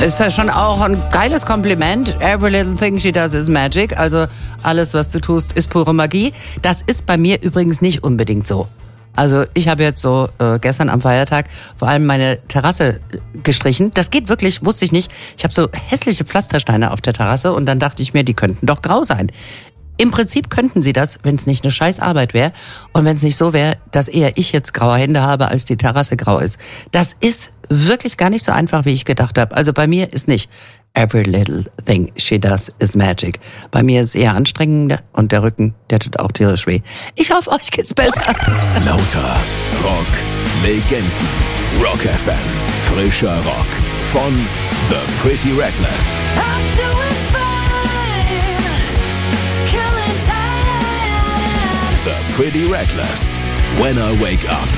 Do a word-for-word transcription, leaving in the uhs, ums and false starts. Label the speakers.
Speaker 1: ist ja schon auch ein geiles Kompliment. Every little thing she does is magic. Also alles, was du tust, ist pure Magie. Das ist bei mir übrigens nicht unbedingt so. Also ich habe jetzt so äh, gestern am Feiertag vor allem meine Terrasse gestrichen. Das geht wirklich, wusste ich nicht. Ich habe so hässliche Pflastersteine auf der Terrasse und dann dachte ich mir, die könnten doch grau sein. Im Prinzip könnten sie das, wenn es nicht eine scheiß Arbeit wäre und wenn es nicht so wäre, dass eher ich jetzt graue Hände habe, als die Terrasse grau ist. Das ist wirklich gar nicht so einfach, wie ich gedacht habe. Also bei mir ist nicht every little thing she does is magic. Bei mir ist es eher anstrengend und der Rücken, der tut auch tierisch weh. Ich hoffe, euch geht's besser.
Speaker 2: Lauter Rock Legenden. Rock F M. Frischer Rock. Von The Pretty Reckless.
Speaker 3: I'm doing fine. Killing time.
Speaker 2: The Pretty Reckless. When I Wake Up.